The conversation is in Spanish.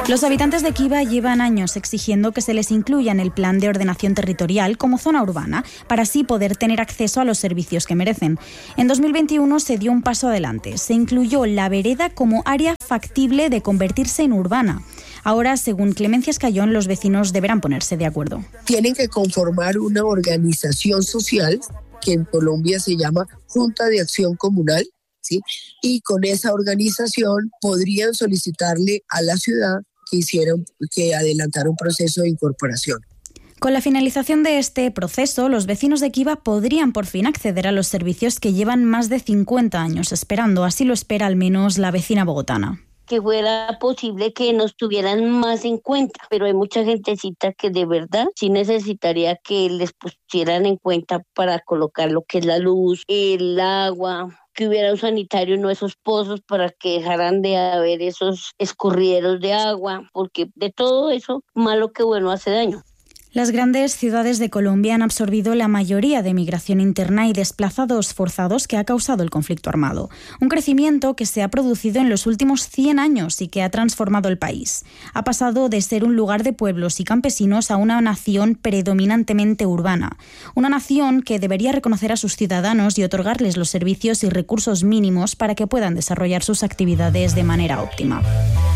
Los habitantes de Kiva llevan años exigiendo que se les incluya en el plan de ordenación territorial como zona urbana, para así poder tener acceso a los servicios que merecen. En 2021 se dio un paso adelante. Se incluyó la vereda como área factible de convertirse en urbana. Ahora, según Clemencia Escayón, los vecinos deberán ponerse de acuerdo. Tienen que conformar una organización social que en Colombia se llama Junta de Acción Comunal, ¿sí? Y con esa organización podrían solicitarle a la ciudad que adelantara un proceso de incorporación. Con la finalización de este proceso, los vecinos de Kiva podrían por fin acceder a los servicios que llevan más de 50 años esperando. Así lo espera al menos la vecina bogotana. Que fuera posible que nos tuvieran más en cuenta, pero hay mucha gentecita que de verdad sí necesitaría que les pusieran en cuenta para colocar lo que es la luz, el agua, que hubiera un sanitario, no esos pozos, para que dejaran de haber esos escurrideros de agua, porque de todo eso, malo que bueno, hace daño. Las grandes ciudades de Colombia han absorbido la mayoría de migración interna y desplazados forzados que ha causado el conflicto armado. Un crecimiento que se ha producido en los últimos 100 años y que ha transformado el país. Ha pasado de ser un lugar de pueblos y campesinos a una nación predominantemente urbana. Una nación que debería reconocer a sus ciudadanos y otorgarles los servicios y recursos mínimos para que puedan desarrollar sus actividades de manera óptima.